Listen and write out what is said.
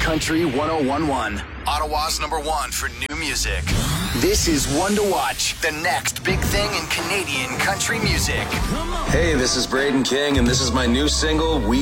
Country 1011. Ottawa's #1 for new music. This is One to Watch, the next big thing in Canadian country music. Hey, this is Braden King, and this is my new single, We